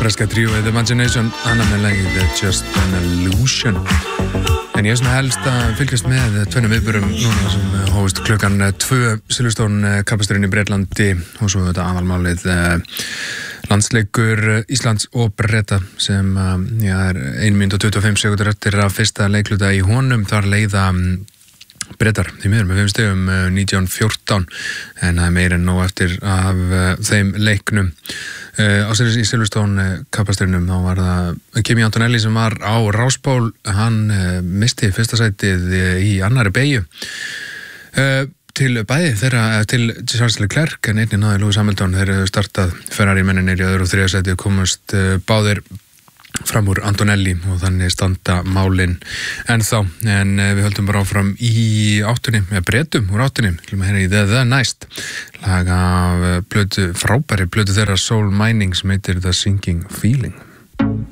breska tríóið Imagination, annað með lagið Just an Illusion. En ég er svona helst að fylgjast með tvennum viðburðum núna sem hófust klukkan 2 Silverstone kappaksturin í Bretlandi og svo þetta aðalmálið landsleikur Íslands og Breta sem er 1 mínúta og 25 sekúndur eftir að fyrsta leikluta í honum. Þar leiða Bretar því miður með 5 stigum 19-14 en það er meira en nóg eftir af þeim leiknum. Á í Silverstone kappaksturinum þá var það Kimi Antonelli sem var á ráspól, hann misti fyrsta sætið í annarri beygju til bæði þeirra til Charles Leclerc en einnig náði Lewis Hamilton. Þeir hefðu startað Ferrari mennirnir í öðru og þriðja sætið komast báðir fram úr Antonelli og þannig standa málin ennþá. En við höldum bara áfram í áttunni, við bretum úr áttunni, við höfum að heyra í The Neist, lag af frábæri plötu þeirra Soul Mining sem heitir The Sinking Feeling.